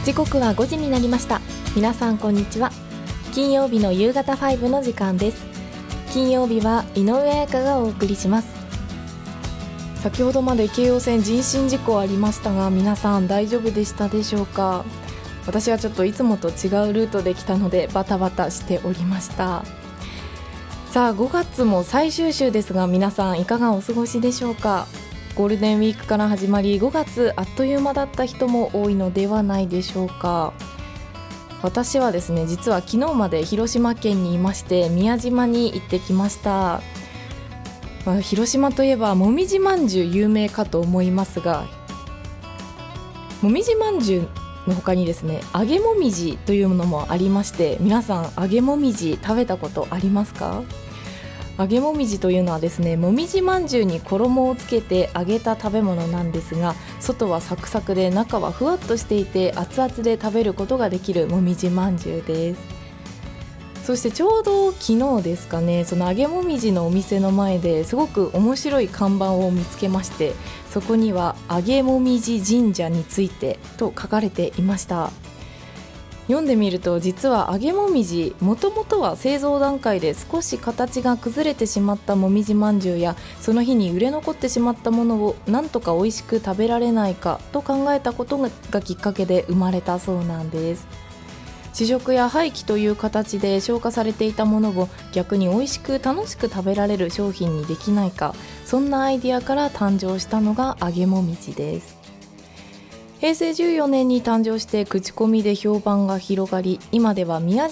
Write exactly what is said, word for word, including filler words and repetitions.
時刻はごじになりました。皆さんこんにちは。金曜日の夕方ファイブの時間です。金曜日は井上彩香がお送りします。先ほどまで京葉線人身事故ありましたが、皆さん大丈夫でしたでしょうか。私はちょっといつもと違うルートで来たのでバタバタしておりました。さあごがつも最終週ですが、皆さんいかがお過ごしでしょうか。ゴールデンウィークから始まり、ごがつあっという間だった人も多いのではないでしょうか。私はですね、実は昨日まで広島県にいまして、宮島に行ってきました。まあ、広島といえばもみじまんじゅう有名かと思いますが、もみじまんじゅうの他にですね、揚げもみじというものもありまして、皆さん揚げもみじ食べたことありますか。揚げもみじというのはですね、もみじまんじゅうに衣をつけて揚げた食べ物なんですが、外はサクサクで中はふわっとしていて熱々で食べることができるもみじまんじゅうです。そしてちょうど昨日ですかね、その揚げもみじのお店の前ですごく面白い看板を見つけまして、そこには揚げもみじ神社についてと書かれていました。読んでみると、実は揚げもみじ、もともとは製造段階で少し形が崩れてしまったもみじまんじゅうや、その日に売れ残ってしまったものをなんとか美味しく食べられないかと考えたことがきっかけで生まれたそうなんです。試食や廃棄という形で消化されていたものを逆に美味しく楽しく食べられる商品にできないか、そんなアイディアから誕生したのが揚げもみじです。へいせいじゅうよねんに誕生して口コミで評判が広がり、今では宮